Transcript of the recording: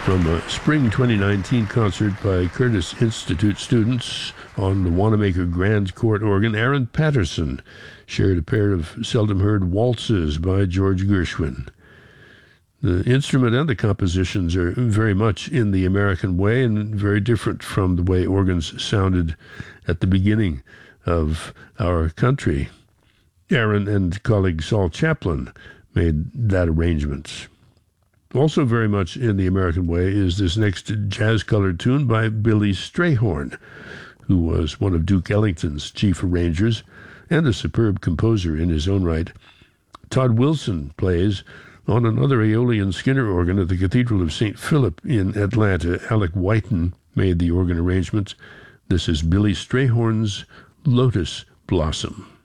from a spring 2019 concert by Curtis Institute students on the Wanamaker Grand Court organ. Aaron Patterson shared a pair of seldom-heard waltzes by George Gershwin. The instrument and the compositions are very much in the American way and very different from the way organs sounded at the beginning of our country. Aaron and colleague Saul Chaplin made that arrangement. Also very much in the American way is this next jazz-colored tune by Billy Strayhorn, who was one of Duke Ellington's chief arrangers and a superb composer in his own right. Todd Wilson plays on another Aeolian Skinner organ at the Cathedral of St. Philip in Atlanta. Alec Whiten made the organ arrangements. This is Billy Strayhorn's Lotus Blossom.